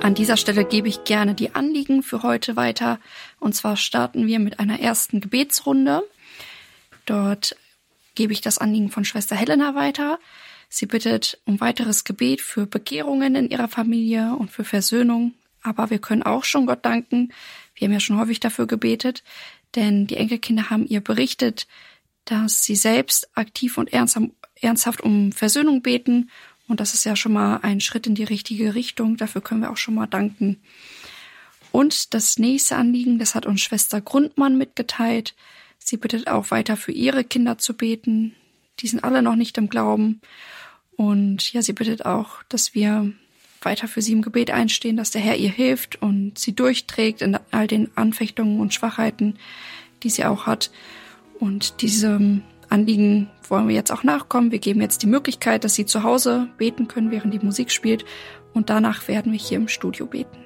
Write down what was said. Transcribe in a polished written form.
An dieser Stelle gebe ich gerne die Anliegen für heute weiter. Und zwar starten wir mit einer ersten Gebetsrunde. Dort gebe ich das Anliegen von Schwester Helena weiter. Sie bittet um weiteres Gebet für Bekehrungen in ihrer Familie und für Versöhnung. Aber wir können auch schon Gott danken. Wir haben ja schon häufig dafür gebetet, denn die Enkelkinder haben ihr berichtet, dass sie selbst aktiv und ernsthaft um Versöhnung beten. Und das ist ja schon mal ein Schritt in die richtige Richtung. Dafür können wir auch schon mal danken. Und das nächste Anliegen, das hat uns Schwester Grundmann mitgeteilt. Sie bittet auch weiter für ihre Kinder zu beten. Die sind alle noch nicht im Glauben. Und ja, sie bittet auch, dass wir weiter für sie im Gebet einstehen, dass der Herr ihr hilft und sie durchträgt in all den Anfechtungen und Schwachheiten, die sie auch hat. Und diesem Anliegen wollen wir jetzt auch nachkommen. Wir geben jetzt die Möglichkeit, dass sie zu Hause beten können, während die Musik spielt. Und danach werden wir hier im Studio beten.